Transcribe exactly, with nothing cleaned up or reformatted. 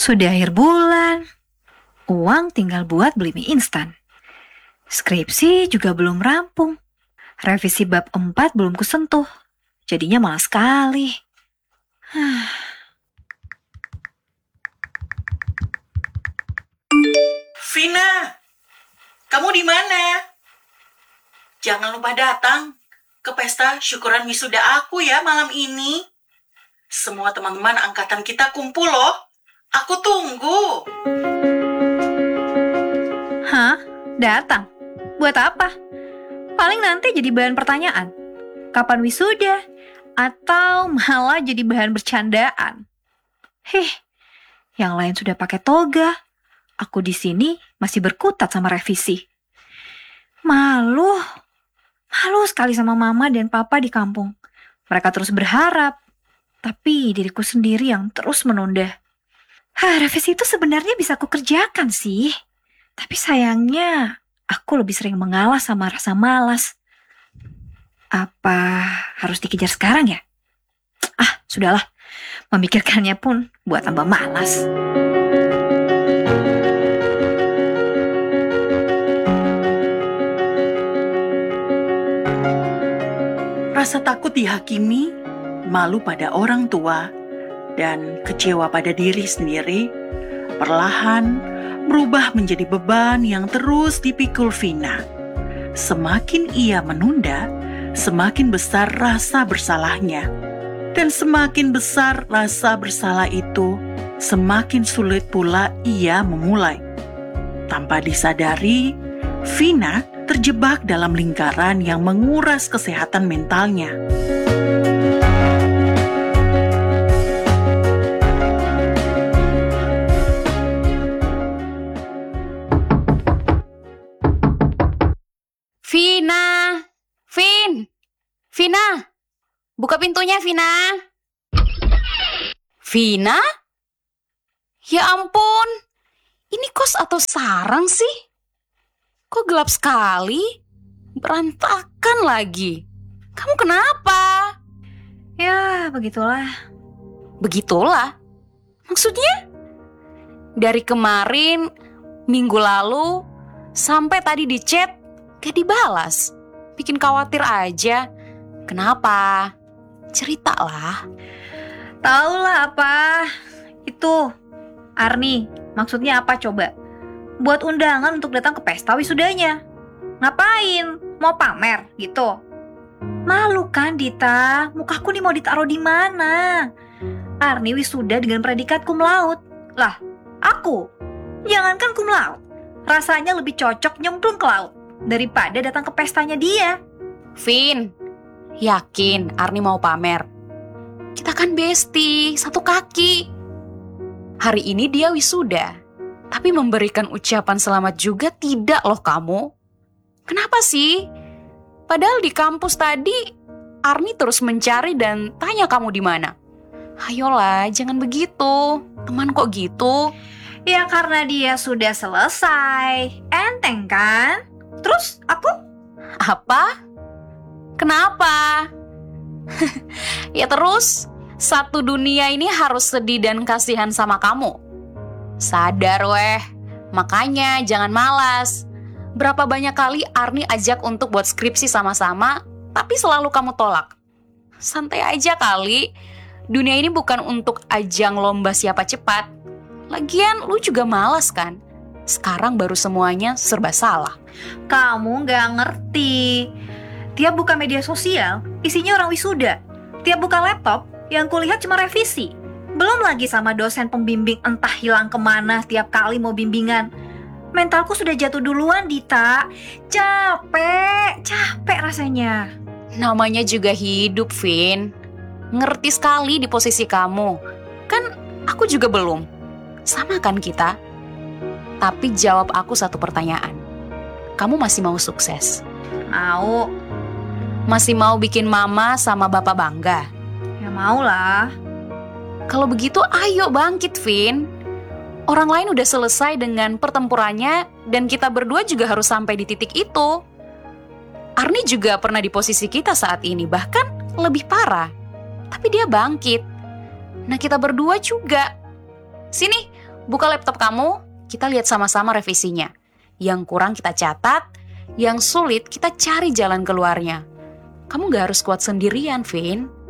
Sudah akhir bulan, uang tinggal buat beli mie instan. Skripsi juga belum rampung. Revisi bab empat belum kusentuh. Jadinya malas sekali. Vina, kamu di mana? Jangan lupa datang ke pesta syukuran wisuda aku ya malam ini. Semua teman-teman angkatan kita kumpul loh. Aku tunggu. Hah? Datang? Buat apa? Paling nanti jadi bahan pertanyaan. Kapan wisuda? Atau malah jadi bahan bercandaan. Heh, yang lain sudah pakai toga. Aku di sini masih berkutat sama revisi. Malu. Malu sekali sama mama dan papa di kampung. Mereka terus berharap. Tapi diriku sendiri yang terus menunda. Hah, revisi itu sebenarnya bisa aku kerjakan sih. Tapi sayangnya, aku lebih sering mengalah sama rasa malas. Apa harus dikejar sekarang ya? Ah, sudahlah. Memikirkannya pun buat tambah malas. Rasa takut dihakimi, malu pada orang tua, dan kecewa pada diri sendiri, perlahan berubah menjadi beban yang terus dipikul Vina. Semakin ia menunda, semakin besar rasa bersalahnya. Dan semakin besar rasa bersalah itu, semakin sulit pula ia memulai. Tanpa disadari, Vina terjebak dalam lingkaran yang menguras kesehatan mentalnya. Vina, Vin, Vina, buka pintunya Vina. Vina? Ya ampun, ini kos atau sarang sih? Kok gelap sekali? Berantakan lagi. Kamu kenapa? Ya, begitulah. Begitulah? Maksudnya? Dari kemarin, minggu lalu, sampai tadi di chat, gak dibalas. Bikin khawatir aja. Kenapa? Ceritalah. Taulah apa. Itu, Arni, maksudnya apa coba? Buat undangan untuk datang ke pesta wisudanya. Ngapain? Mau pamer gitu? Malu kan Dita? Mukaku nih mau ditaruh di mana? Arni wisuda dengan predikat cum laude. Lah, aku? Jangankan cum laude. Rasanya lebih cocok nyemplung ke laut daripada datang ke pestanya dia. Vin, yakin Arni mau pamer? Kita kan bestie, satu kaki. Hari ini dia wisuda, tapi memberikan ucapan selamat juga tidak loh kamu. Kenapa sih? Padahal di kampus tadi, Arni terus mencari dan tanya kamu di mana. Ayolah, jangan begitu. Teman kok gitu? Ya karena dia sudah selesai. Enteng kan? Terus aku? Apa? Kenapa? Ya terus, satu dunia ini harus sedih dan kasihan sama kamu. Sadar weh, makanya jangan malas. Berapa banyak kali Arni ajak untuk buat skripsi sama-sama, tapi selalu kamu tolak. Santai aja kali, dunia ini bukan untuk ajang lomba siapa cepat. Lagian lu juga malas kan? Sekarang baru semuanya serba salah. Kamu gak ngerti. Tiap buka media sosial, isinya orang wisuda. Tiap buka laptop, yang kulihat cuma revisi. Belum lagi sama dosen pembimbing entah hilang kemana tiap kali mau bimbingan. Mentalku sudah jatuh duluan, Dita. Capek, capek rasanya. Namanya juga hidup, Vin. Ngerti sekali di posisi kamu. Kan aku juga belum. Sama kan kita? Tapi jawab aku satu pertanyaan. Kamu masih mau sukses? Mau. Masih mau bikin mama sama bapak bangga? Ya mau lah. Kalau begitu ayo bangkit, Vin. Orang lain udah selesai dengan pertempurannya dan kita berdua juga harus sampai di titik itu. Arni juga pernah di posisi kita saat ini, bahkan lebih parah. Tapi dia bangkit. Nah kita berdua juga. Sini, Buka laptop kamu, kita lihat sama-sama revisinya. Yang kurang kita catat, yang sulit kita cari jalan keluarnya. Kamu gak harus kuat sendirian, Vin.